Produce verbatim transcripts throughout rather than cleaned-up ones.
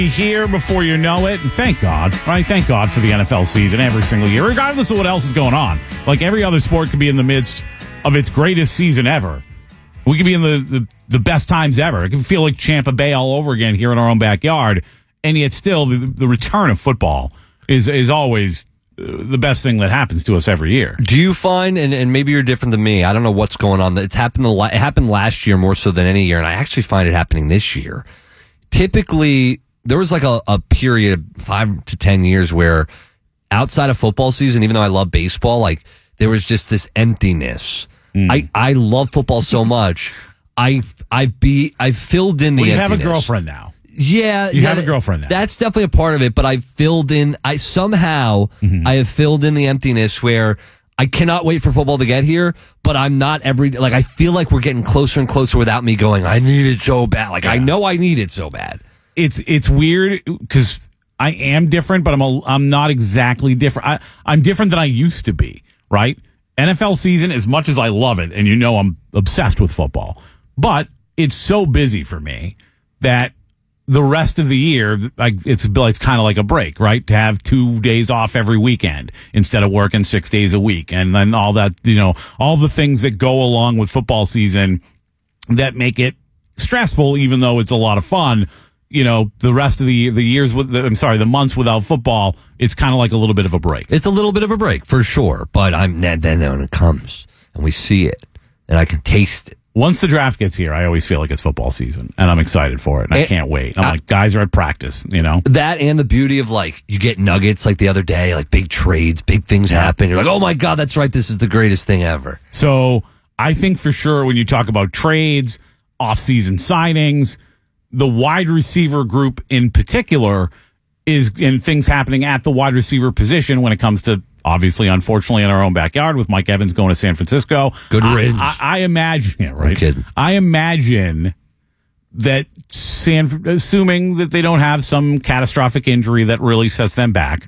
Here before you know it, and thank God, right? Thank God for the N F L season every single year, regardless of what else is going on. Like every other sport could be in the midst of its greatest season ever. We could be in the, the, the best times ever. It can feel like Tampa Bay all over again here in our own backyard, and yet still the, the return of football is is always the best thing that happens to us every year. Do you find, and, and maybe you're different than me, I don't know what's going on. It's happened. A lot, it happened last year more so than any year, and I actually find it happening this year. Typically, there was like a, a period, five to ten years, where outside of football season, even though I love baseball, like there was just this emptiness. Mm. I, I love football so much. I've I've be I've filled in the well, you emptiness. have a girlfriend now. Yeah, you yeah, have a girlfriend now. That's definitely a part of it. But I've filled in. I somehow mm-hmm. I have filled in the emptiness where I cannot wait for football to get here, but I'm not every like I feel like we're getting closer and closer without me going, I need it so bad. Like yeah. I know I need it so bad. It's it's weird because I am different, but I'm a, I'm not exactly different. I, I'm different than I used to be, right? N F L season, as much as I love it, and you know I'm obsessed with football, but it's so busy for me that the rest of the year, like it's it's kind of like a break, right? To have two days off every weekend instead of working six days a week, and then all that, you know, all the things that go along with football season that make it stressful, even though it's a lot of fun. You know, the rest of the the years with the, I'm sorry, the months without football, it's kind of like a little bit of a break. It's a little bit of a break for sure, but I'm then then when it comes and we see it and I can taste it. Once the draft gets here, I always feel like it's football season, and I'm excited for it, and, and I can't wait. I'm I, like, guys are at practice, you know? That and the beauty of, like, you get nuggets like the other day, like big trades, big things yeah. happen. You're like, oh, my God, that's right. This is the greatest thing ever. So I think for sure when you talk about trades, off-season signings, the wide receiver group in particular is in things happening at the wide receiver position when it comes to, obviously, unfortunately, in our own backyard with Mike Evans going to San Francisco. Good riddance. I, I, I imagine, yeah, right? I'm kidding. I imagine that San, assuming that they don't have some catastrophic injury that really sets them back,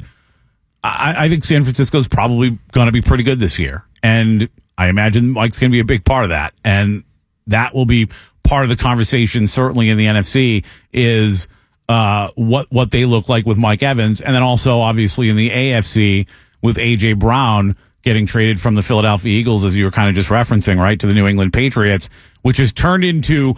I, I think San Francisco is probably going to be pretty good this year. And I imagine Mike's going to be a big part of that. And that will be part of the conversation, certainly in the N F C, is uh, what, what they look like with Mike Evans. And then also, obviously, in the A F C, with A J Brown getting traded from the Philadelphia Eagles, as you were kind of just referencing, right, to the New England Patriots, which has turned into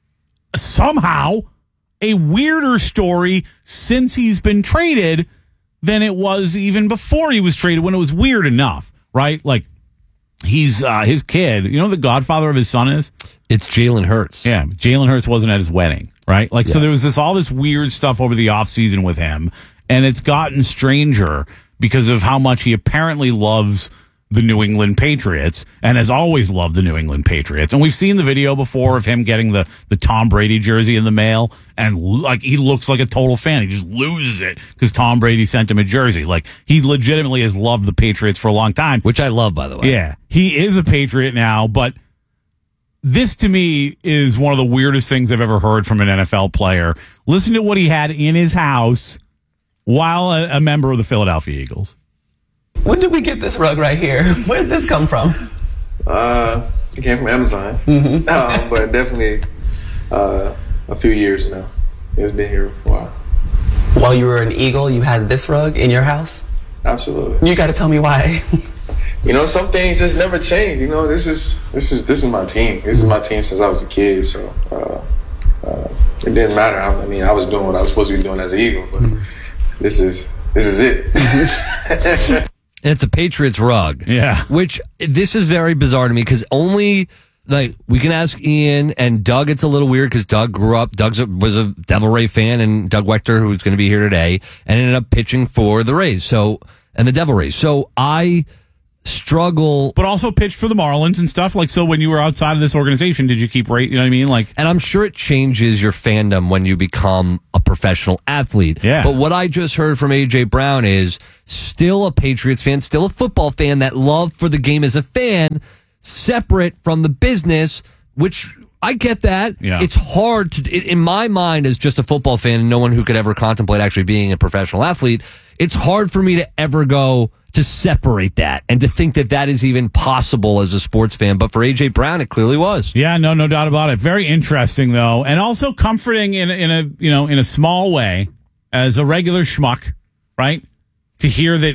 somehow a weirder story since he's been traded than it was even before he was traded, when it was weird enough, right? Like, he's uh, his kid, you know who the godfather of his son is? It's Jalen Hurts. Yeah, Jalen Hurts wasn't at his wedding, right? Like, yeah. So there was this all this weird stuff over the offseason with him, and it's gotten stranger because of how much he apparently loves the New England Patriots and has always loved the New England Patriots. And we've seen the video before of him getting the, the Tom Brady jersey in the mail, and like he looks like a total fan. He just loses it because Tom Brady sent him a jersey. Like, he legitimately has loved the Patriots for a long time. Which I love, by the way. Yeah, he is a Patriot now, but this to me is one of the weirdest things I've ever heard from an N F L player. Listen to what he had in his house while a, a member of the Philadelphia Eagles. When did we get this rug right here? Where did this come from? Uh, it came from Amazon, mm-hmm. um, but definitely uh, a few years now. It's been here for a while. While you were an Eagle, you had this rug in your house? Absolutely. You got to tell me why. You know, some things just never change. You know, this is this is this is my team. This is my team since I was a kid. So uh, uh, it didn't matter. I mean, I was doing what I was supposed to be doing as an Eagle, but. Mm-hmm. This is this is it. It's a Patriots rug. Yeah. Which, this is very bizarre to me because only, like, we can ask Ian and Doug. It's a little weird because Doug grew up, Doug was a Devil Ray fan, and Doug Wechter, who's going to be here today, and ended up pitching for the Rays. So, and the Devil Rays. So I struggle. But also pitched for the Marlins and stuff. Like, so when you were outside of this organization, did you keep rate? You know what I mean? Like, and I'm sure it changes your fandom when you become a professional athlete. Yeah. But what I just heard from A J Brown is still a Patriots fan, still a football fan, that love for the game as a fan, separate from the business, which I get that. Yeah. It's hard to, in my mind, as just a football fan and no one who could ever contemplate actually being a professional athlete, it's hard for me to ever go to separate that and to think that that is even possible as a sports fan. But for A J Brown, it clearly was. Yeah, no, no doubt about it. Very interesting, though, and also comforting in in a you know in a small way, as a regular schmuck, right, to hear that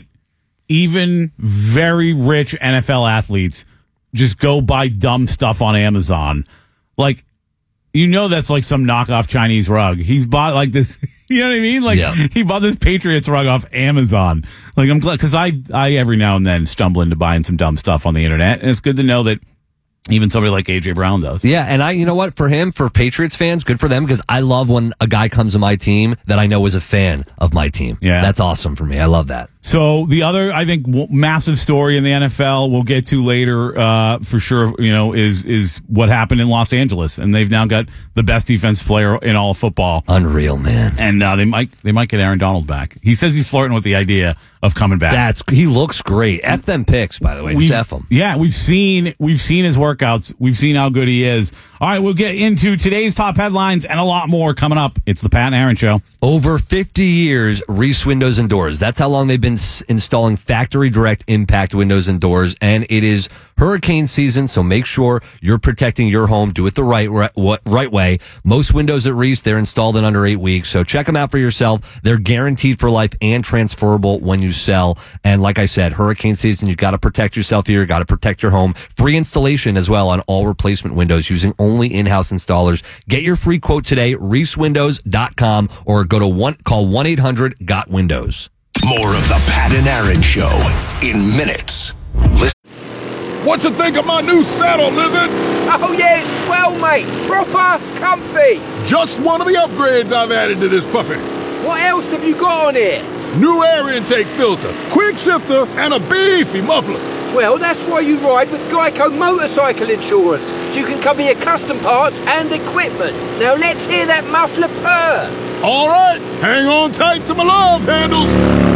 even very rich N F L athletes just go buy dumb stuff on Amazon. Like, you know that's like some knockoff Chinese rug. He's bought like this, you know what I mean? Like, yeah. he bought this Patriots rug off Amazon. Like, I'm glad, because I, I every now and then stumble into buying some dumb stuff on the internet, and it's good to know that even somebody like A J Brown does. Yeah, and I, you know what, for him, for Patriots fans, good for them, because I love when a guy comes to my team that I know is a fan of my team. Yeah. That's awesome for me. I love that. So the other, I think, w- massive story in the N F L we'll get to later, uh, for sure, you know, is is what happened in Los Angeles, and they've now got the best defense player in all of football. Unreal, man. And uh, they might they might get Aaron Donald back. He says he's flirting with the idea of coming back. That's he looks great. F them picks, by the way. Just We've- F them. Yeah, we've seen we've seen his workouts. We've seen how good he is. All right, we'll get into today's top headlines and a lot more coming up. It's the Pat and Aaron Show. Over fifty years, Reese Windows and Doors. That's how long they've been s- installing factory direct impact windows and doors. And it is hurricane season, so make sure you're protecting your home. Do it the right right, right way. Most windows at Reese, they're installed in under eight weeks. So check them out for yourself. They're guaranteed for life and transferable when you sell. And like I said, hurricane season, you got to protect yourself here. Got to protect your home. Free installation as well on all replacement windows using only in-house installers. Get your free quote today, reese windows dot com, or go to one, call one eight hundred got windows. More of the Pat and Aaron Show in minutes. Listen. What you think of my new saddle, Lizard? Oh yeah, it's swell, mate. Proper comfy. Just one of the upgrades I've added to this puppy. What else have you got on here? New air intake filter, quick shifter, and a beefy muffler. Well, that's why you ride with Geico Motorcycle Insurance, so you can cover your custom parts and equipment. Now let's hear that muffler purr. All right, hang on tight to my love handles.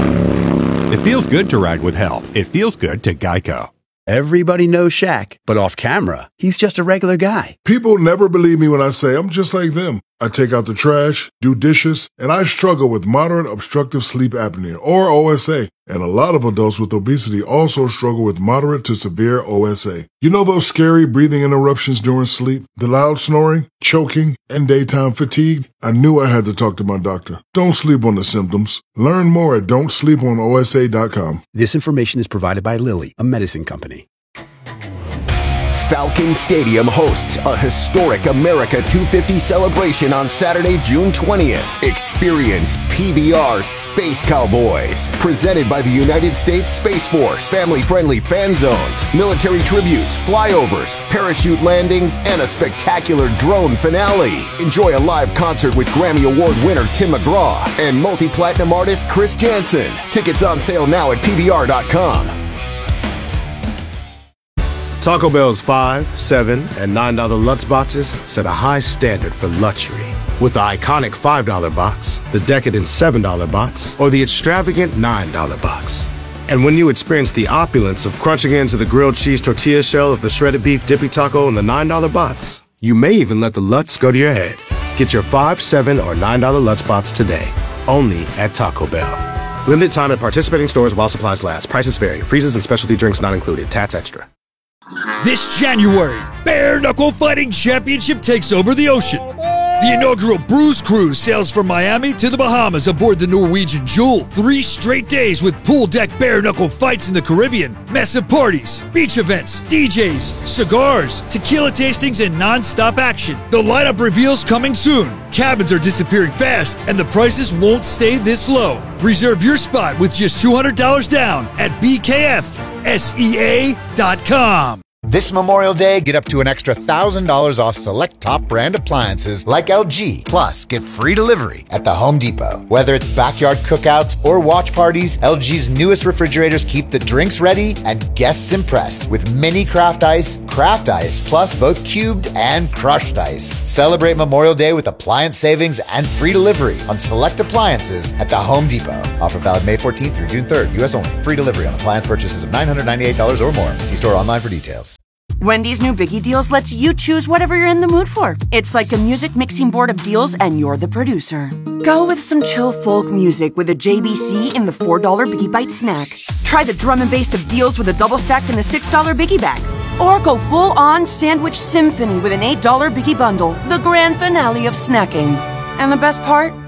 It feels good to ride with help. It feels good to Geico. Everybody knows Shaq, but off camera, he's just a regular guy. People never believe me when I say I'm just like them. I take out the trash, do dishes, and I struggle with moderate obstructive sleep apnea, or O S A. And a lot of adults with obesity also struggle with moderate to severe O S A. You know those scary breathing interruptions during sleep, the loud snoring, choking, and daytime fatigue? I knew I had to talk to my doctor. Don't sleep on the symptoms. Learn more at don't sleep on O S A dot com. This information is provided by Lilly, a medicine company. Falcon Stadium hosts a historic America two fifty celebration on Saturday, June twentieth. Experience P B R Space Cowboys, presented by the United States Space Force. Family-friendly fan zones, military tributes, flyovers, parachute landings, and a spectacular drone finale. Enjoy a live concert with Grammy Award winner Tim McGraw and multi-platinum artist Chris Jansen. Tickets on sale now at P B R dot com. Taco Bell's five, seven, and nine dollar Lutz boxes set a high standard for luxury. With the iconic five dollar box, the decadent seven dollar box, or the extravagant nine dollar box. And when you experience the opulence of crunching into the grilled cheese tortilla shell of the shredded beef dippy taco in the nine dollar box, you may even let the Lutz go to your head. Get your five, seven, or nine dollar Lutz box today, only at Taco Bell. Limited time at participating stores while supplies last. Prices vary. Freezes and specialty drinks not included. Tats extra. This January, Bare Knuckle Fighting Championship takes over the ocean. The inaugural Bruise Cruise sails from Miami to the Bahamas aboard the Norwegian Jewel. Three straight days with pool deck bare knuckle fights in the Caribbean, massive parties, beach events, D Js, cigars, tequila tastings, and non-stop action. The lineup reveals coming soon. Cabins are disappearing fast, and the prices won't stay this low. Reserve your spot with just two hundred dollars down at B K F S E A dot com. This Memorial Day, get up to an extra one thousand dollars off select top brand appliances like L G. Plus, get free delivery at the Home Depot. Whether it's backyard cookouts or watch parties, L G's newest refrigerators keep the drinks ready and guests impressed with mini craft ice, craft ice, plus both cubed and crushed ice. Celebrate Memorial Day with appliance savings and free delivery on select appliances at the Home Depot. Offer valid May fourteenth through June third, U S only. Free delivery on appliance purchases of nine hundred ninety-eight dollars or more. See store online for details. Wendy's new Biggie Deals lets you choose whatever you're in the mood for. It's like a music mixing board of deals and you're the producer. Go with some chill folk music with a J B C in the four dollar Biggie Bite snack. Try the drum and bass of deals with a double stack in the six dollar Biggie Bag. Or go full-on sandwich symphony with an eight dollar Biggie Bundle, the grand finale of snacking. And the best part?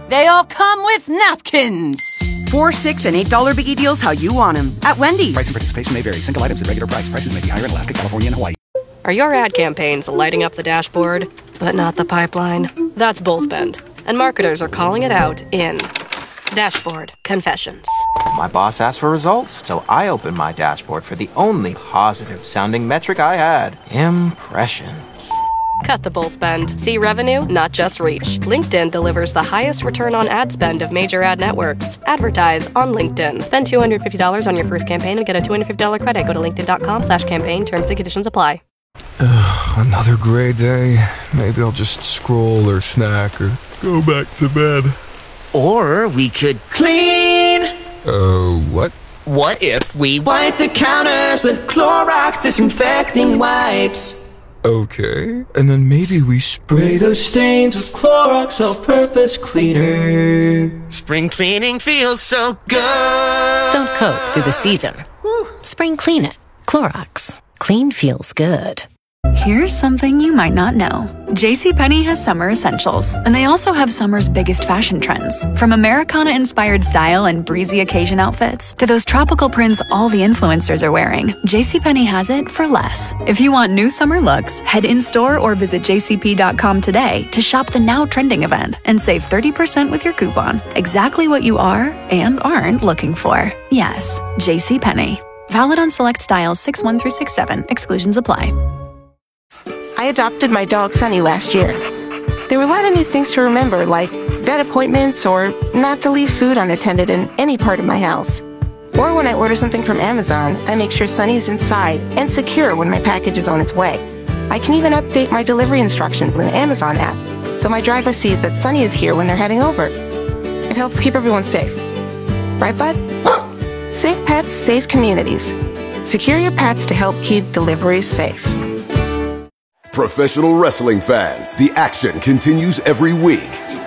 They all come with napkins. Four, six, and eight dollar biggie deals how you want them at Wendy's. Price and participation may vary. Single items at regular price. Prices may be higher in Alaska, California, and Hawaii. Are your ad campaigns lighting up the dashboard, but not the pipeline? That's Bullspend, and marketers are calling it out in Dashboard Confessions. My boss asked for results, so I opened my dashboard for the only positive-sounding metric I had: impressions. Cut the bull spend. See revenue, not just reach. LinkedIn delivers the highest return on ad spend of major ad networks. Advertise on LinkedIn. Spend two hundred fifty dollars on your first campaign and get a two hundred fifty dollars credit. Go to linkedin.com slash campaign. Terms and conditions apply. Ugh, another gray day. Maybe I'll just scroll or snack or go back to bed. Or we could clean. Uh, what? What if we wipe the counters with Clorox disinfecting wipes? Okay. And then maybe we spray those stains with Clorox all-purpose cleaner. Spring cleaning feels so good. Don't cope through the season. Spring clean it. Clorox. Clean feels good. Here's something you might not know. JCPenney has summer essentials, and they also have summer's biggest fashion trends. From Americana-inspired style and breezy occasion outfits to those tropical prints all the influencers are wearing, JCPenney has it for less. If you want new summer looks, head in-store or visit j c p dot com today to shop the now trending event and save thirty percent with your coupon. Exactly what you are and aren't looking for. Yes, JCPenney. Valid on select styles six one through six seven. Exclusions apply. I adopted my dog Sunny last year. There were a lot of new things to remember, like vet appointments or not to leave food unattended in any part of my house. Or when I order something from Amazon, I make sure Sunny is inside and secure when my package is on its way. I can even update my delivery instructions with the Amazon app, so my driver sees that Sunny is here when they're heading over. It helps keep everyone safe. Right, bud? Safe pets, safe communities. Secure your pets to help keep deliveries safe. Professional wrestling fans, the action continues every week.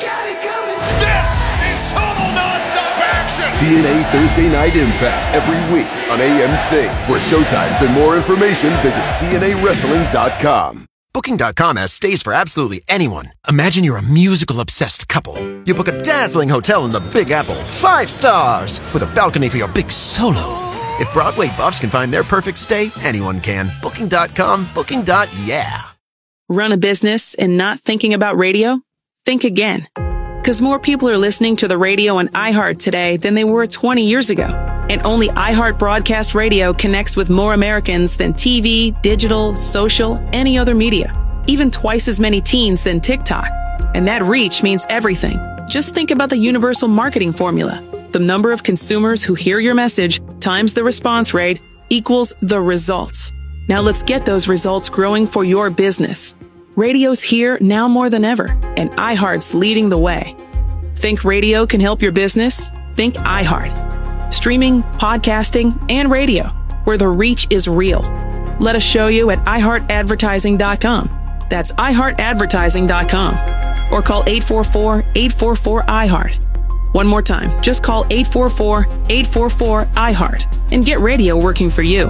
This is total nonstop action! T N A Thursday Night Impact every week on A M C. For showtimes and more information, visit T N A wrestling dot com. Booking dot com has stays for absolutely anyone. Imagine you're a musical-obsessed couple. You book a dazzling hotel in the Big Apple, five stars, with a balcony for your big solo. If Broadway buffs can find their perfect stay, anyone can. Booking dot com, booking. Yeah. Run a business and not thinking about radio? Think again. Because more people are listening to the radio on iHeart today than they were twenty years ago. And only iHeart Broadcast Radio connects with more Americans than T V, digital, social, any other media. Even twice as many teens than TikTok. And that reach means everything. Just think about the universal marketing formula. The number of consumers who hear your message times the response rate equals the results. Now let's get those results growing for your business. Radio's here now more than ever, and iHeart's leading the way. Think radio can help your business? Think iHeart. Streaming, podcasting, and radio, where the reach is real. Let us show you at i heart advertising dot com. That's i heart advertising dot com. Or call eight four four, eight four four, I heart. One more time, just call eight four four, eight four four, I heart and get radio working for you.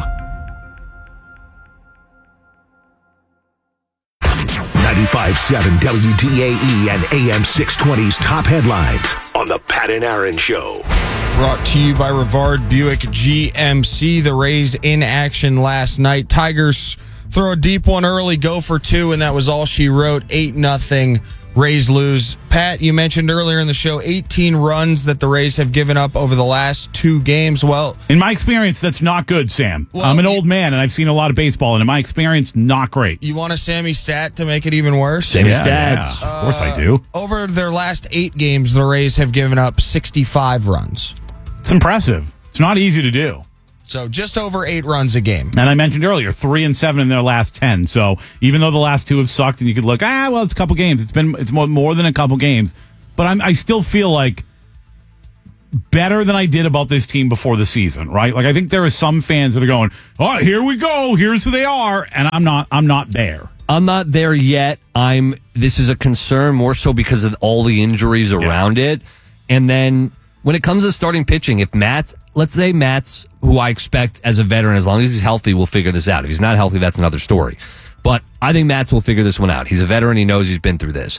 ninety-five point seven W D A E and A M six twenty's top headlines on the Pat and Aaron Show. Brought to you by Rivard Buick G M C. The Rays in action last night. Tigers throw a deep one early, go for two, and that was all she wrote. eight nothing. Rays lose. Pat, you mentioned earlier in the show eighteen runs that the Rays have given up over the last two games. Well, in my experience, that's not good, Sam. Well, I'm an old man, and I've seen a lot of baseball, and in my experience, not great. You want a Sammy stat to make it even worse? Sammy yeah, stats. Yeah, of course I do. Uh, over their last eight games, the Rays have given up sixty-five runs. It's impressive. It's not easy to do. So just over eight runs a game. And I mentioned earlier, three and seven in their last ten. So even though the last two have sucked and you could look, ah, well, it's a couple games. It's been, it's more, more than a couple games. But I'm, I still feel like better than I did about this team before the season, right? Like I think there are some fans that are going, oh, here we go. Here's who they are. And I'm not, I'm not there. I'm not there yet. I'm, this is a concern more so because of all the injuries around yeah. it. And then when it comes to starting pitching, if Matt's, let's say Matt's, who I expect as a veteran, as long as he's healthy, will figure this out. If he's not healthy, that's another story. But I think Matt's will figure this one out. He's a veteran. He knows he's been through this.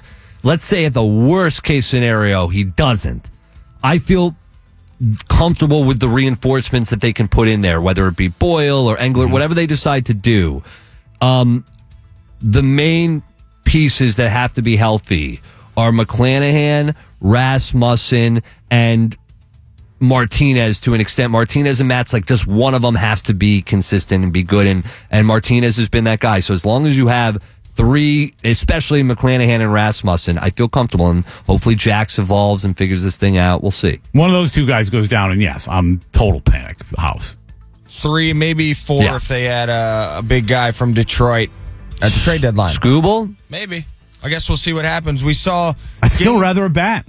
let's say at the worst case scenario, he doesn't. I feel comfortable with the reinforcements that they can put in there, whether it be Boyle or Engler, mm-hmm. whatever they decide to do. Um, the main pieces that have to be healthy are McClanahan, Rasmussen, and Martinez to an extent. Martinez and Matt's like just one of them has to be consistent and be good, and and Martinez has been that guy. So as long as you have three, especially McClanahan and Rasmussen, I feel comfortable, and hopefully Jax evolves and figures this thing out. We'll see. One of those two guys goes down, and yes, I'm total panic house. Three, maybe four yeah. if they had a, a big guy from Detroit at the trade deadline. Scooble? Maybe. I guess we'll see what happens. We saw... I'd still rather a bat.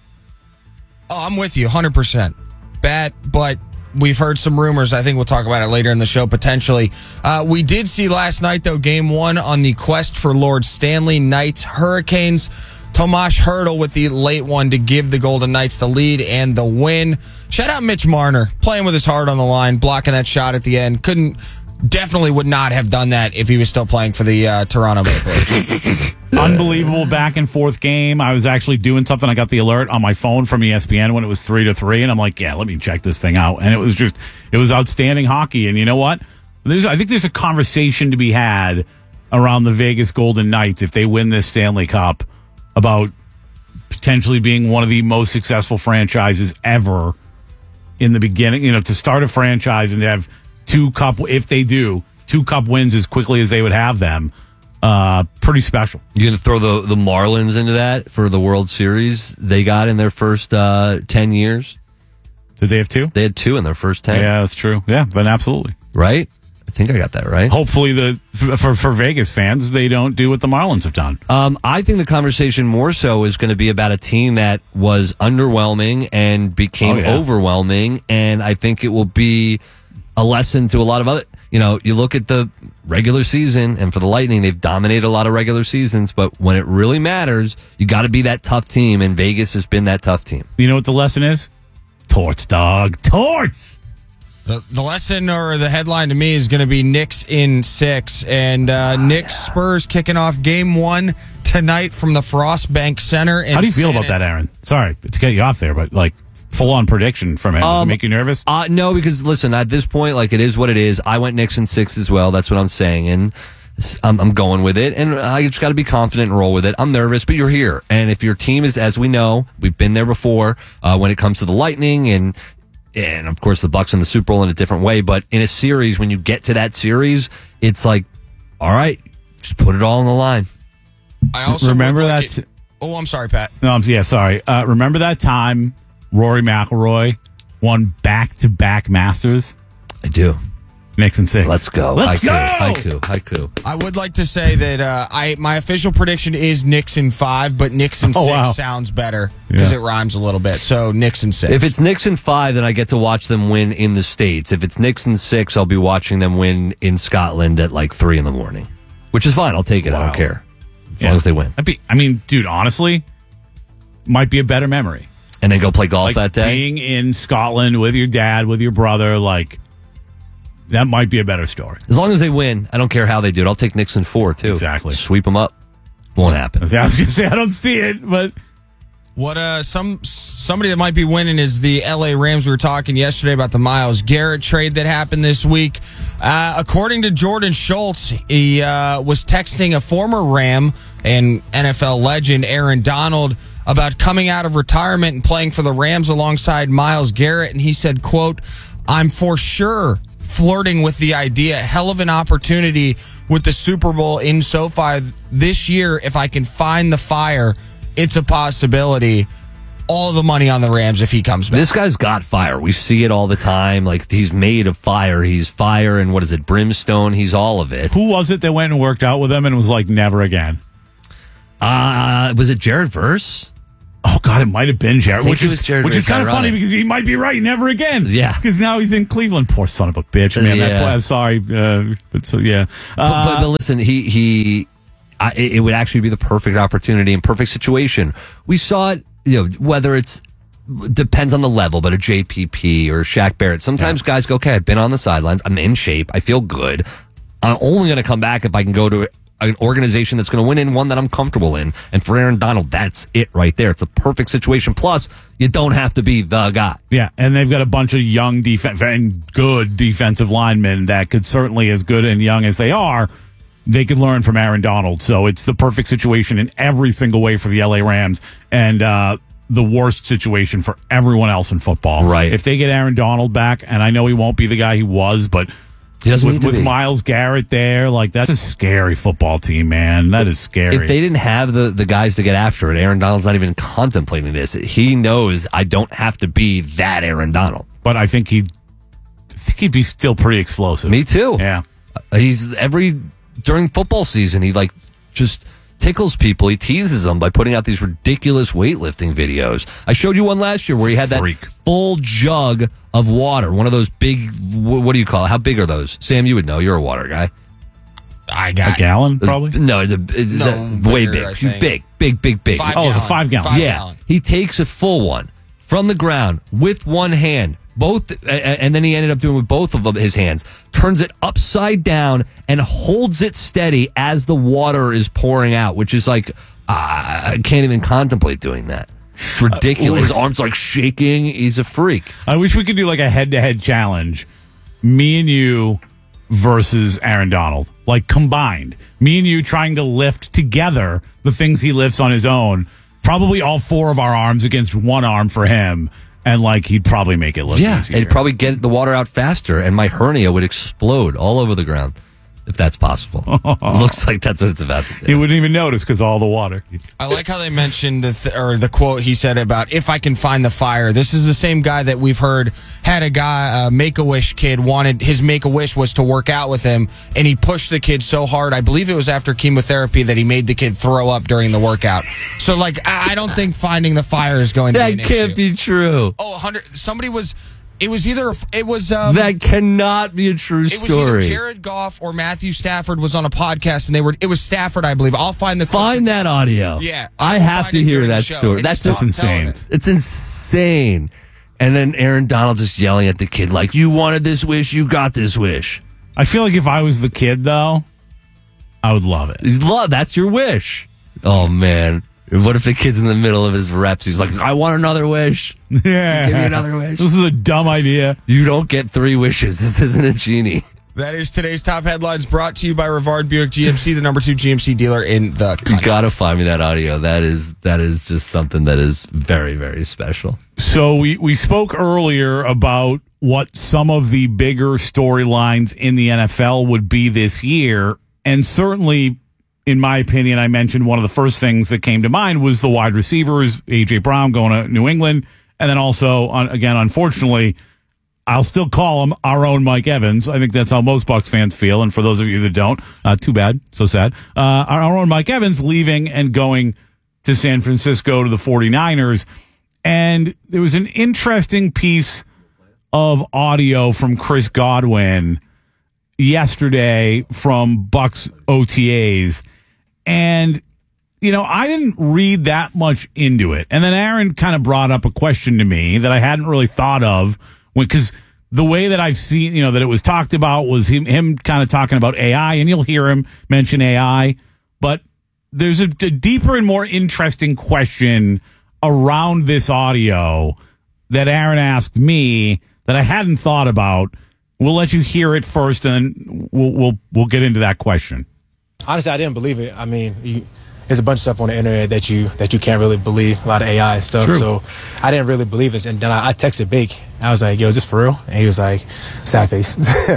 Oh, I'm with you, one hundred percent. Bat, but we've heard some rumors. I think we'll talk about it later in the show, potentially. Uh, we did see last night, though, game one on the quest for Lord Stanley. Knights, Hurricanes. Tomas Hertl with the late one to give the Golden Knights the lead and the win. Shout out Mitch Marner, playing with his heart on the line, blocking that shot at the end. Couldn't, definitely would not have done that if he was still playing for the uh, Toronto Maple Leafs. Unbelievable back and forth game. I was actually doing something. I got the alert on my phone from E S P N when it was three to three, and I'm like, yeah, let me check this thing out. And it was just, it was outstanding hockey. And you know what? There's, I think there's a conversation to be had around the Vegas Golden Knights if they win this Stanley Cup about potentially being one of the most successful franchises ever in the beginning. You know, to start a franchise and to have two cup, if they do, two cup wins as quickly as they would have them. Uh, pretty special. You going to throw the, the Marlins into that for the World Series they got in their first uh, ten years? Did they have two? They had two in their first ten. Yeah, that's true. Yeah, then absolutely. Right? I think I got that right. Hopefully, the for, for Vegas fans, they don't do what the Marlins have done. Um, I think the conversation more so is going to be about a team that was underwhelming and became oh, yeah. overwhelming, and I think it will be a lesson to a lot of other... You know, you look at the regular season, and for the Lightning, they've dominated a lot of regular seasons, but when it really matters, you got to be that tough team, and Vegas has been that tough team. You know what the lesson is? Torts, dog. Torts! The, the lesson or the headline to me is going to be Knicks in six, and uh, oh, Knicks yeah. Spurs kicking off game one tonight from the Frost Bank Center. How do you feel about that, Aaron? Sorry to get you off there, but like... Full-on prediction from him. Does um, it make you nervous? Uh, no, because, listen, at this point, like, it is what it is. I went Knicks in six as well. That's what I'm saying, and I'm, I'm going with it, and I just got to be confident and roll with it. I'm nervous, but you're here, and if your team is, as we know, we've been there before, uh, when it comes to the Lightning, and, and, of course, the Bucks in the Super Bowl in a different way, but in a series, when you get to that series, it's like, all right, just put it all on the line. I also remember that... It, oh, I'm sorry, Pat. No, I'm, yeah, sorry. Uh, remember that time... Rory McIlroy won back-to-back Masters? I do. Knicks in six. Let's go. Let's haiku, go. Haiku, haiku. I would like to say that uh, I my official prediction is Knicks in five, but Knicks in oh, six wow. sounds better because yeah. it rhymes a little bit. So Knicks in six. If it's Knicks in five, then I get to watch them win in the States. If it's Knicks in six, I'll be watching them win in Scotland at like three in the morning, which is fine. I'll take it. Wow. I don't care. As yeah. long as they win. That'd be, I mean, dude, honestly, might be a better memory. And then go play golf like that day? Being in Scotland with your dad, with your brother, like, that might be a better story. As long as they win, I don't care how they do it. I'll take Knicks in four, too. Exactly. Sweep them up. Won't happen. I was going to say, I don't see it, but... What uh some somebody that might be winning is the L A Rams. We were talking yesterday about the Myles Garrett trade that happened this week. Uh, according to Jordan Schultz, he uh, was texting a former Ram and N F L legend Aaron Donald about coming out of retirement and playing for the Rams alongside Myles Garrett, and he said, quote, "I'm for sure flirting with the idea. Hell of an opportunity with the Super Bowl in SoFi this year. If I can find the fire, it's a possibility. All the money on the Rams if he comes back." This guy's got fire. We see it all the time. Like, he's made of fire. He's fire and what is it, brimstone? He's all of it. Who was it that went and worked out with him and was like, never again? Uh, was it Jared Verse? Oh, God, it might have been Jared. Which is, Jared which Verse, is kind of ironic. funny because he might be right. Never again. Yeah. Because now he's in Cleveland. Poor son of a bitch, man. Yeah. That play, I'm sorry. Uh, but so, yeah. Uh, but, but, but listen, he... he I, it would actually be the perfect opportunity and perfect situation. We saw it, you know, whether it's, depends on the level, but a J P P or Shaq Barrett. Sometimes yeah. guys go, okay, I've been on the sidelines. I'm in shape. I feel good. I'm only going to come back if I can go to an organization that's going to win in, one that I'm comfortable in. And for Aaron Donald, that's it right there. It's a perfect situation. Plus, you don't have to be the guy. Yeah, and they've got a bunch of young defense and good defensive linemen that could certainly, as good and young as they are, they could learn from Aaron Donald. So it's the perfect situation in every single way for the L A Rams, and uh, the worst situation for everyone else in football. Right. If they get Aaron Donald back, and I know he won't be the guy he was, but he doesn't with, need to with be. Myles Garrett there, like that's a scary football team, man. That is scary. If they didn't have the, the guys to get after it, Aaron Donald's not even contemplating this. He knows I don't have to be that Aaron Donald. But I think he'd, I think he'd be still pretty explosive. Me too. Yeah. He's every during football season, he like just tickles people. He teases them by putting out these ridiculous weightlifting videos. I showed you one last year where he had that Freak. full jug of water, one of those big, wh- what do you call it? How big are those? Sam, you would know. You're a water guy. I got a gallon, probably. No, it's, a, it's No, that way bigger, I big, think. big, big, big, big. Five Oh, the gallon. five gallon. Five yeah, gallon. he takes a full one from the ground with one hand, both, uh, and then he ended up doing with both of them, his hands, turns it upside down and holds it steady as the water is pouring out, which is like, uh, I can't even contemplate doing that. It's ridiculous. His arms like shaking. He's a freak. I wish we could do like a head-to-head challenge. Me and you versus Aaron Donald. Like combined. Me and you trying to lift together the things he lifts on his own. Probably all four of our arms against one arm for him. And like he'd probably make it look Yeah, easier. it'd probably get the water out faster, and my hernia would explode all over the ground, if that's possible. Looks like that's what it's about to do. He wouldn't even notice because all the water. I like how they mentioned the th- or the quote he said about if I can find the fire. This is the same guy that we've heard had a guy, a Make-A-Wish kid, wanted his Make-A-Wish was to work out with him, and he pushed the kid so hard. I believe it was after chemotherapy that he made the kid throw up during the workout. So, like, I I don't think finding the fire is going to That be an can't issue. be true. Oh, one hundred. Somebody was. It was either. It was. Um, That cannot be a true It was story. either Jared Goff or Matthew Stafford was on a podcast, and they were. It was Stafford, I believe. I'll find the Find that audio. Yeah, I I'll have find to it hear during the that show. story. And That's just just stop telling insane. it. It's insane. And then Aaron Donald just yelling at the kid like, "You wanted this wish, you got this wish." I feel like if I was the kid, though, I would love it. He's love. That's your wish. Oh man. What if the kid's in the middle of his reps? He's like, I want another wish. Yeah. Give me another wish. This is a dumb idea. You don't get three wishes. This isn't a genie. That is today's top headlines, brought to you by Rivard Buick G M C, the number two G M C dealer in the country. You gotta find me that audio. That is that is just something that is very, very special. So we, we spoke earlier about what some of the bigger storylines in the N F L would be this year. And certainly, in my opinion, I mentioned one of the first things that came to mind was the wide receivers, A J Brown going to New England. And then also, on, again, unfortunately, I'll still call him our own Mike Evans. I think that's how most Bucs fans feel. And for those of you that don't, uh, too bad. So sad. Uh, our, our own Mike Evans leaving and going to San Francisco to the 49ers. And there was an interesting piece of audio from Chris Godwin yesterday from Bucs O T As. And, you know, I didn't read that much into it. And then Aaron kind of brought up a question to me that I hadn't really thought of, because the way that I've seen, you know, that it was talked about was him, him kind of talking about A I, and you'll hear him mention A I. But there's a, a deeper and more interesting question around this audio that Aaron asked me that I hadn't thought about. We'll let you hear it first, and then we'll we'll we'll get into that question. Honestly, I didn't believe it. I mean, you, there's a bunch of stuff on the internet that you that you can't really believe, a lot of A I stuff. True. So I didn't really believe it. And then I, I texted Bake. I was like, "Yo, is this for real?" And he was like, "Sad face."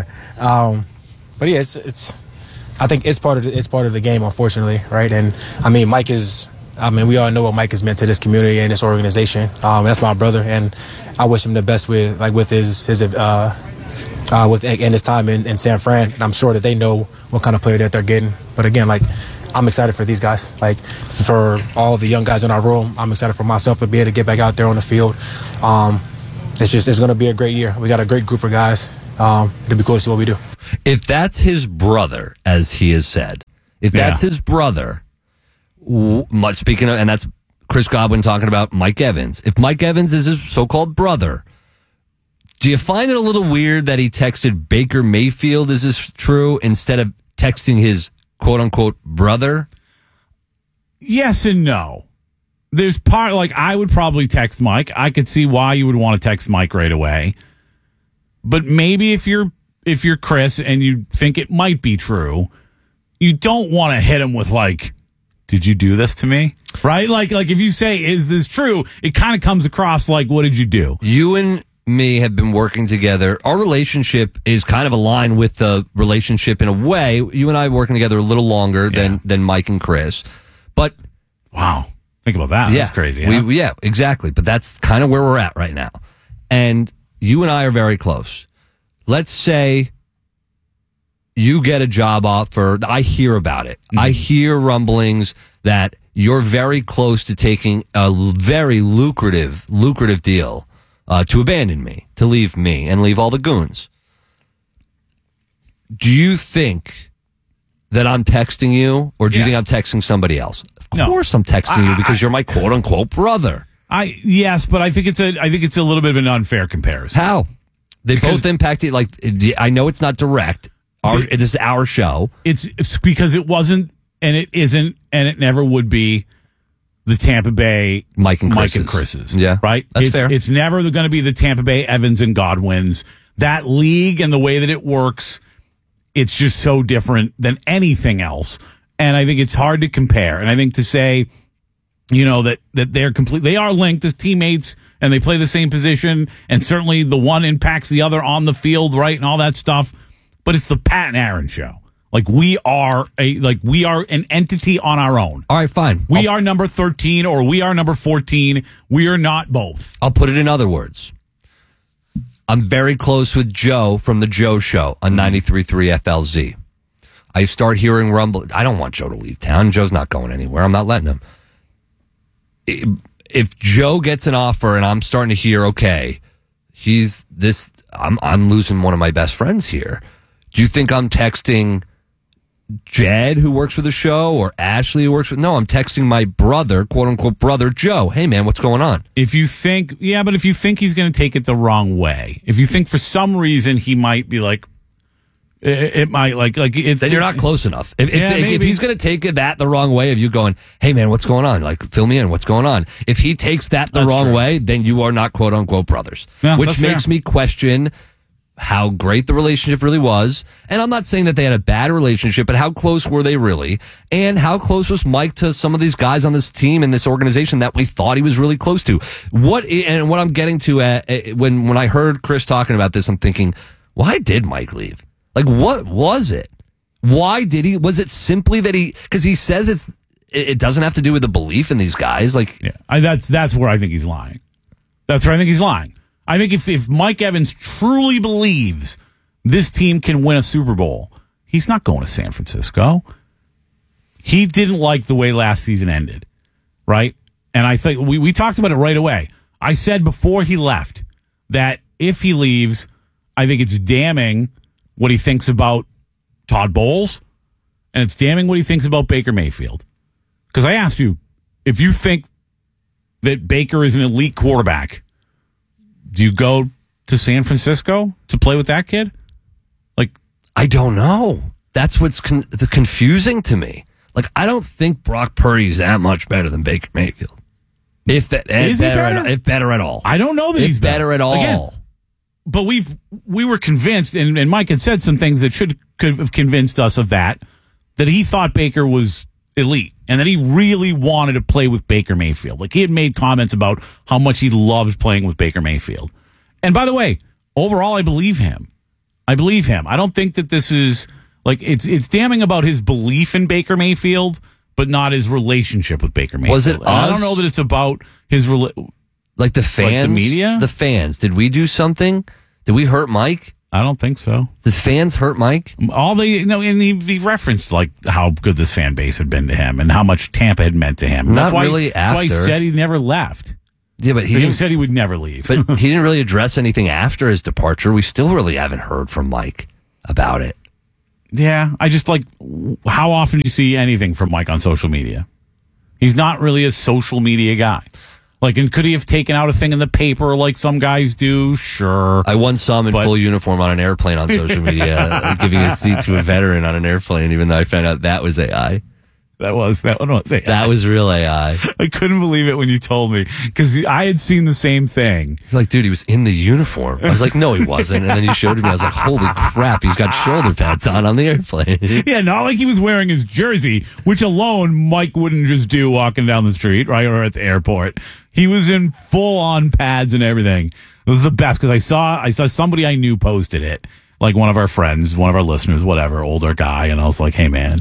um, but yeah, it's it's. I think it's part of the, it's part of the game, unfortunately, right? And I mean, Mike is. I mean, we all know what Mike has meant to this community and this organization. Um, that's my brother, and I wish him the best with like with his his uh, uh, with in his time in, in San Fran. And I'm sure that they know what kind of player that they're getting. But again, like, I'm excited for these guys. Like, for all the young guys in our room, I'm excited for myself to be able to get back out there on the field. Um, it's just it's going to be a great year. We got a great group of guys. Um, it'll be cool to see what we do. If that's his brother, as he has said, if that's Yeah. his brother, w- mu- speaking of, and that's Chris Godwin talking about Mike Evans. If Mike Evans is his so-called brother, do you find it a little weird that he texted Baker Mayfield, is this true, instead of texting his quote unquote brother? Yes and no. There's part, like, I would probably text Mike. I could see why you would want to text Mike right away. But maybe if you're if you're Chris and you think it might be true, you don't want to hit him with, like, did you do this to me? Right? Like, like if you say, is this true? It kind of comes across like, what did you do? You and me have been working together. Our relationship is kind of aligned with the relationship in a way. You and I are working together a little longer yeah. than than Mike and Chris. But wow. Think about that. Yeah, That's crazy. Huh? We, yeah, exactly. But that's kind of where we're at right now. And you and I are very close. Let's say you get a job offer. I hear about it. Mm-hmm. I hear rumblings that you're very close to taking a very lucrative, lucrative deal uh, to abandon me, to leave me and leave all the goons. Do you think that I'm texting you, or do yeah. you think I'm texting somebody else? Of no. course I'm texting I, you because I, you're my quote unquote brother. I yes, but I think it's a I think it's a little bit of an unfair comparison. How? They because both impact it. Like, I know it's not direct. Our, the, this is our show. It's, it's because it wasn't, and it isn't, and it never would be the Tampa Bay Mike and Mike Chris's. and Chris's. Yeah, right. That's it's, fair. It's never going to be the Tampa Bay Evans and Godwins. That league and the way that it works, it's just so different than anything else. And I think it's hard to compare. And I think to say, you know, that, that they're complete, they are linked as teammates and they play the same position. And certainly the one impacts the other on the field, right? And all that stuff. But it's the Pat and Aaron show. Like we are a, like we are an entity on our own. All right, fine. We I'll, are number thirteen or we are number fourteen. We are not both. I'll put it in other words. I'm very close with Joe from the Joe Show on ninety-three point three F L Z. I start hearing rumble. I don't want Joe to leave town. Joe's not going anywhere. I'm not letting him. If Joe gets an offer and I'm starting to hear, okay, he's this, I'm I'm losing one of my best friends here. Do you think I'm texting Jed, who works with the show, or Ashley, who works with? No, I'm texting my brother, quote unquote brother, Joe. Hey, man, what's going on? If you think, yeah, but if you think he's going to take it the wrong way, if you think for some reason he might be like, it, it might like, like, it's, then you're not close enough. If, yeah, if, if he's going to take it that the wrong way, of you going, hey, man, what's going on? Like, fill me in. What's going on? If he takes that the That's wrong true. way, then you are not quote unquote brothers, yeah, which makes fair. me question how great the relationship really was. And I'm not saying that they had a bad relationship, but how close were they really? And how close was Mike to some of these guys on this team and this organization that we thought he was really close to? What, and what I'm getting to at, when, when I heard Chris talking about this, I'm thinking, why did Mike leave? Like, what was it? Why did he? Was it simply that he, because he says it's, it doesn't have to do with the belief in these guys. Like, yeah, I, that's, that's where I think he's lying. That's where I think he's lying. I think if, if Mike Evans truly believes this team can win a Super Bowl, he's not going to San Francisco. He didn't like the way last season ended, right? And I think we, we talked about it right away. I said before he left that if he leaves, I think it's damning what he thinks about Todd Bowles, and it's damning what he thinks about Baker Mayfield. Because I asked you, if you think that Baker is an elite quarterback, do you go to San Francisco to play with that kid? Like, I don't know. That's what's con- the confusing to me. Like, I don't think Brock Purdy's that much better than Baker Mayfield. If that, is if better, he better? At, if better at all. I don't know that if he's better, better at all. Again, but we've we were convinced, and, and Mike had said some things that should could have convinced us of that, that he thought Baker was elite and that he really wanted to play with Baker Mayfield. Like, he had made comments about how much he loved playing with Baker Mayfield. And by the way, overall, I believe him. I believe him. I don't think that this is like, it's it's damning about his belief in Baker Mayfield, but not his relationship with Baker Mayfield. Was it And I don't know that it's about his rela- like the fans, like the media, the fans. Did we do something? Did we hurt Mike? I don't think so. The fans hurt Mike? All they, you know, and he, he referenced like how good this fan base had been to him and how much Tampa had meant to him. Not that's why, really that's after. why he said he never left. Yeah, but he, he didn't, said he would never leave. But he didn't really address anything after his departure. We still really haven't heard from Mike about it. Yeah, I just like, how often do you see anything from Mike on social media? He's not really a social media guy. Like, and could he have taken out a thing in the paper like some guys do? Sure. I once saw him in But- full uniform on an airplane on social media, giving a seat to a veteran on an airplane, even though I found out that was A I. That was that one was A I. That was real A I. I couldn't believe it when you told me because I had seen the same thing. You're like, dude, he was in the uniform. I was like, no, he wasn't. And then you showed it to me. I was like, holy crap, he's got shoulder pads on on the airplane. Yeah, not like he was wearing his jersey, which alone Mike wouldn't just do walking down the street, right, or at the airport. He was in full on pads and everything. It was the best because I saw I saw somebody I knew posted it, like one of our friends, one of our listeners, whatever, older guy, and I was like, hey man.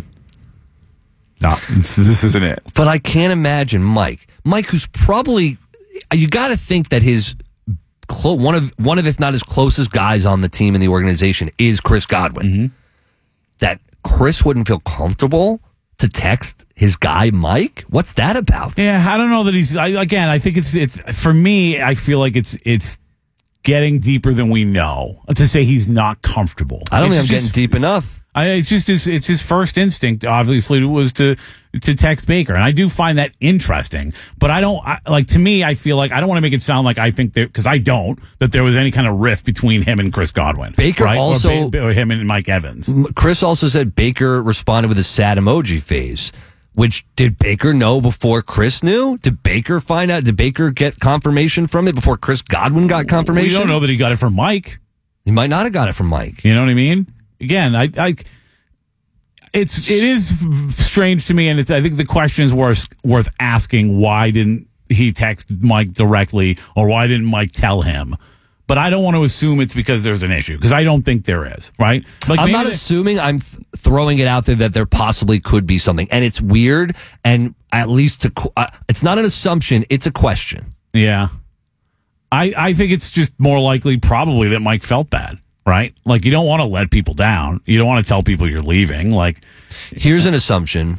No, this isn't it. But I can't imagine Mike. Mike, who's probably, you got to think that his clo- one of one of if not his closest guys on the team in the organization is Chris Godwin. Mm-hmm. That Chris wouldn't feel comfortable to text his guy Mike. What's that about? Yeah, I don't know that he's. I, again, I think it's it's for me. I feel like it's it's getting deeper than we know to say he's not comfortable. I don't It's think I'm just- getting deep enough. I, it's just his, it's his first instinct, obviously, was to to text Baker, and I do find that interesting. But I don't I, like. To me, I feel like I don't want to make it sound like I think there because I don't that there was any kind of rift between him and Chris Godwin. Baker right? also- or, ba- or him and Mike Evans. Chris also said Baker responded with a sad emoji phase. Which did Baker know before Chris knew? Did Baker find out? Did Baker get confirmation from it before Chris Godwin got confirmation? We don't know that he got it from Mike. He might not have got it from Mike. You know what I mean? Again, I, I it's it is strange to me, and it's I think the question is worth worth asking. Why didn't he text Mike directly, or why didn't Mike tell him? But I don't want to assume it's because there's an issue, because I don't think there is, right? Like I'm maybe not the- assuming. I'm th- throwing it out there that there possibly could be something, and it's weird. And at least to, qu- uh, it's not an assumption; it's a question. Yeah. I, I think it's just more likely probably that Mike felt bad, right? Like, you don't want to let people down. You don't want to tell people you're leaving. Like, here's an assumption.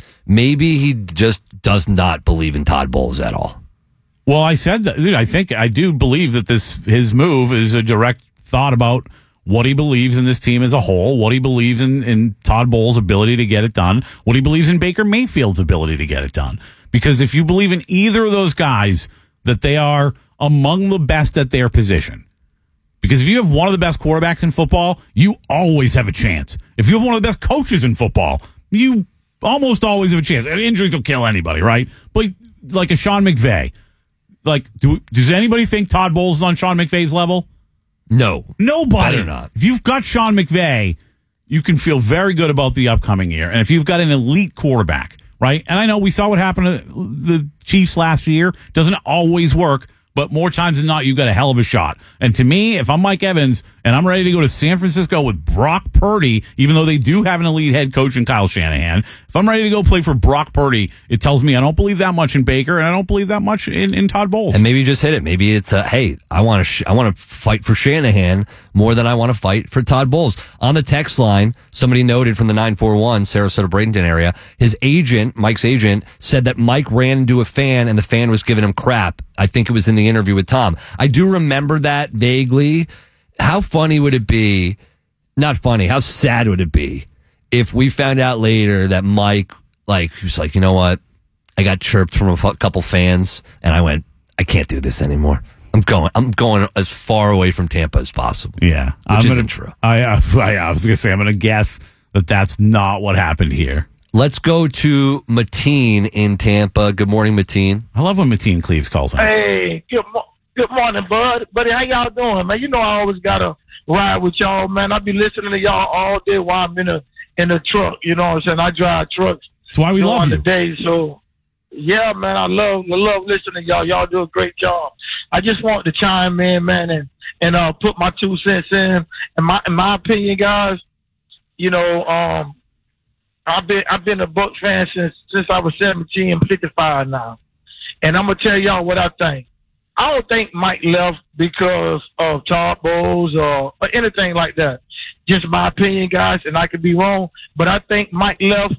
Maybe he just does not believe in Todd Bowles at all. well, I said that, dude, I think, I do believe that this, his move is a direct thought about what he believes in this team as a whole, what he believes in, in Todd Bowles' ability to get it done, what he believes in Baker Mayfield's ability to get it done. Because if you believe in either of those guys, that they are among the best at their position. Because if you have one of the best quarterbacks in football, you always have a chance. If you have one of the best coaches in football, you almost always have a chance. Injuries will kill anybody, right? But like a Sean McVay, like, do, does anybody think Todd Bowles is on Sean McVay's level? No. Nobody. Better not. If you've got Sean McVay, you can feel very good about the upcoming year. And if you've got an elite quarterback, right? And I know we saw what happened to the Chiefs last year. Doesn't always work, but more times than not, you've got a hell of a shot. And to me, if I'm Mike Evans and I'm ready to go to San Francisco with Brock Purdy, even though they do have an elite head coach in Kyle Shanahan, if I'm ready to go play for Brock Purdy, it tells me I don't believe that much in Baker and I don't believe that much in, in Todd Bowles. And maybe you just hit it. Maybe it's a, hey, I want to sh- I want to fight for Shanahan more than I want to fight for Todd Bowles. On the text line, somebody noted from the nine four one Sarasota Bradenton area, his agent, Mike's agent, said that Mike ran into a fan and the fan was giving him crap. I think it was in the interview with Tom. I do remember that vaguely. How funny would it be? Not funny. How sad would it be if we found out later that Mike, like, he was like, you know what? I got chirped from a f- couple fans, and I went, I can't do this anymore. I'm going. I'm going as far away from Tampa as possible. Yeah, which I'm isn't gonna, true. I, I I was gonna say I'm gonna guess that that's not what happened here. Let's go to Mateen in Tampa. Good morning, Mateen. I love when Mateen Cleaves calls in. Hey, good mo- good morning, bud. Buddy, how y'all doing, man? You know I always gotta ride with y'all, man. I be listening to y'all all day while I'm in the in the truck. You know what I'm saying? I drive trucks. That's why we love during you. the day, so yeah, man. I love I love listening to y'all. Y'all do a great job. I just want to chime in, man, and and uh put my two cents in. In my in my opinion, guys, you know, um. I've been I've been a Bucs fan since since I was seventeen. I'm fifty-five now, and I'm gonna tell y'all what I think. I don't think Mike left because of Todd Bowles or, or anything like that. Just my opinion, guys, and I could be wrong, but I think Mike left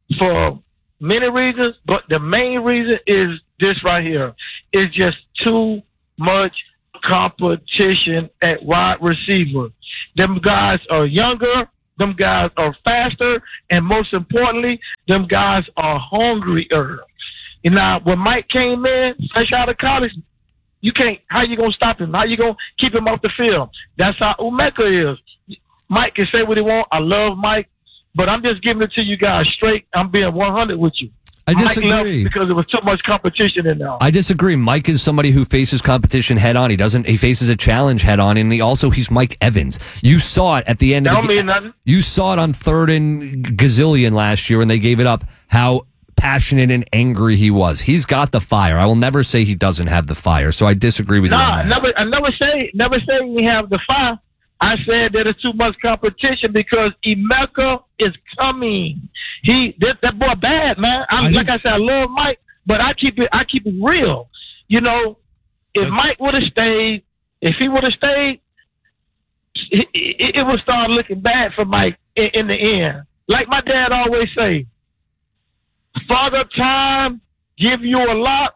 for many reasons. But the main reason is this right here: it's just too much competition at wide receiver. Them guys are younger. Them guys are faster, and most importantly, them guys are hungrier. You know, when Mike came in, fresh out of college, you can't, how you going to stop him? How you going to keep him off the field? That's how Emeka is. Mike can say what he want. I love Mike, but I'm just giving it to you guys straight. I'm being one hundred with you. I Mike disagree. left because there was too much competition in there. I disagree. Mike is somebody who faces competition head on. He doesn't. He faces a challenge head on, and he also he's Mike Evans. You saw it at the end That of the don't mean nothing. You saw it on third and gazillion last year when they gave it up. How passionate and angry he was. He's got the fire. I will never say he doesn't have the fire. So I disagree with you. Nah, on that. never. I never say never say we have the fire. I said that there's too much competition because Emeka is coming. He that, that boy bad, man. I'm, I like think- I said, I love Mike, but I keep it I keep it real. You know, if Mike would have stayed, if he would have stayed, it, it, it would start looking bad for Mike in, in the end. Like my dad always say, Father Time give you a lot,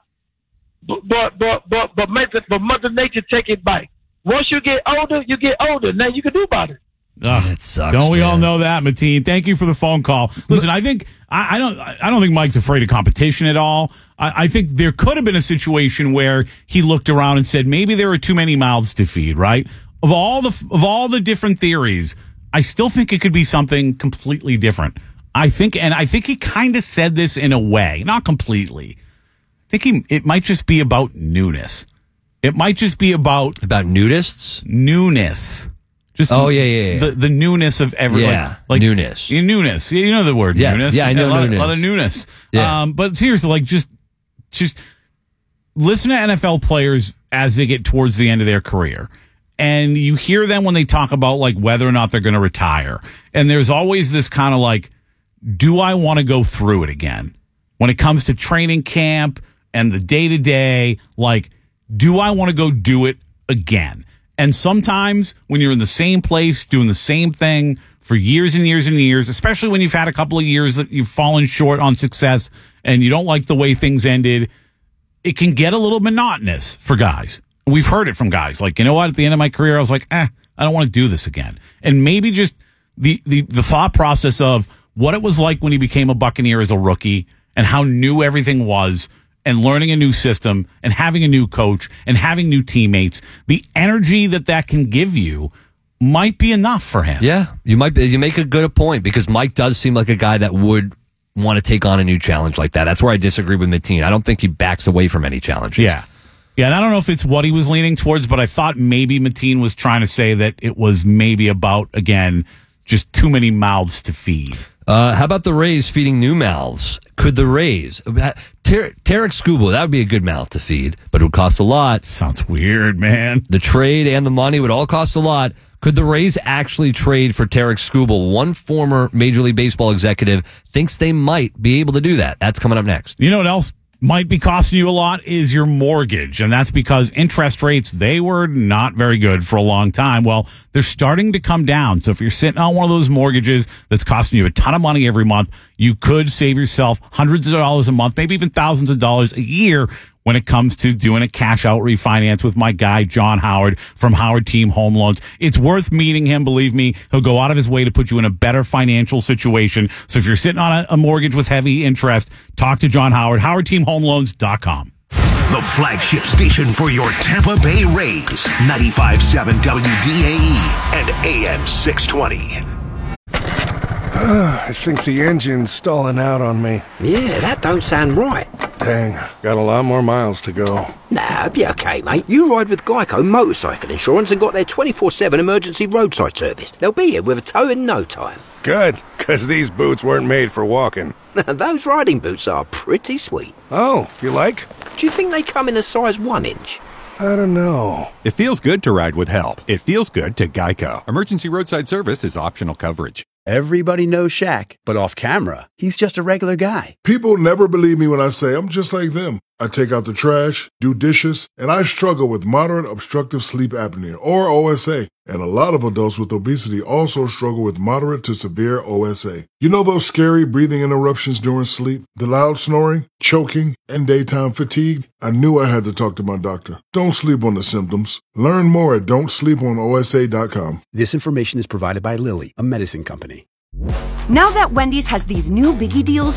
but but but but but, make it, but Mother Nature take it back. Once you get older, you get older. Now you can do about it. Ugh, it sucks, don't we man. all know that, Mateen? Thank you for the phone call. Listen, I think I, I don't. I don't think Mike's afraid of competition at all. I, I think there could have been a situation where he looked around and said, maybe there are too many mouths to feed. Right? Of all the of all the different theories, I still think it could be something completely different. I think, and I think he kind of said this in a way, not completely. I think he. It might just be about newness. It might just be about about nudists, newness. Just oh yeah, yeah, yeah. The the newness of every Yeah, like, like newness. Yeah, newness. You know the word Yeah, newness. yeah, I know a lot, newness. Of, a lot of newness. Yeah. Um, but seriously, like just just listen to N F L players as they get towards the end of their career. And you hear them when they talk about like whether or not they're going to retire. And there's always this kind of like, do I want to go through it again? When it comes to training camp and the day to day, like, do I want to go do it again? And sometimes when you're in the same place, doing the same thing for years and years and years, especially when you've had a couple of years that you've fallen short on success and you don't like the way things ended, it can get a little monotonous for guys. We've heard it from guys like, you know what, at the end of my career, I was like, eh, I don't want to do this again. And maybe just the, the, the thought process of what it was like when he became a Buccaneer as a rookie and how new everything was, and learning a new system and having a new coach and having new teammates, the energy that that can give you might be enough for him. Yeah, you might. You make a good point because Mike does seem like a guy that would want to take on a new challenge like that. That's where I disagree with Mateen. I don't think he backs away from any challenges. Yeah. Yeah, and I don't know if it's what he was leaning towards, but I thought maybe Mateen was trying to say that it was maybe about, again, just too many mouths to feed. Uh, how about the Rays feeding new mouths? Could the Rays, Ter- Tarek Skubal, that would be a good mouth to feed, but it would cost a lot. Sounds weird, man. The trade and the money would all cost a lot. Could the Rays actually trade for Tarek Skubal? One former Major League Baseball executive thinks they might be able to do that. That's coming up next. You know what else might be costing you a lot is your mortgage. And that's because interest rates, they were not very good for a long time. Well, they're starting to come down. So if you're sitting on one of those mortgages that's costing you a ton of money every month, you could save yourself hundreds of dollars a month, maybe even thousands of dollars a year when it comes to doing a cash out refinance with my guy, John Howard from Howard Team Home Loans. It's worth meeting him. Believe me, he'll go out of his way to put you in a better financial situation. So if you're sitting on a, a mortgage with heavy interest, talk to John Howard, howard team home loans dot com. The flagship station for your Tampa Bay Rays, ninety-five point seven W D A E and A M six twenty. I think the engine's stalling out on me. Yeah, that don't sound right. Dang, got a lot more miles to go. Nah, be okay, mate. You ride with Geico Motorcycle Insurance and got their twenty-four seven emergency roadside service. They'll be here with a tow in no time. Good, because these boots weren't made for walking. Those riding boots are pretty sweet. Oh, you like? Do you think they come in a size one inch? I don't know. It feels good to ride with help. It feels good to Geico. Emergency roadside service is optional coverage. Everybody knows Shaq, but off camera, he's just a regular guy. People never believe me when I say I'm just like them. I take out the trash, do dishes, and I struggle with moderate obstructive sleep apnea, or O S A. And a lot of adults with obesity also struggle with moderate to severe O S A. You know those scary breathing interruptions during sleep, the loud snoring, choking, and daytime fatigue? I knew I had to talk to my doctor. Don't sleep on the symptoms. Learn more at don't sleep on O S A dot com. This information is provided by Lilly, a medicine company. Now that Wendy's has these new Biggie deals,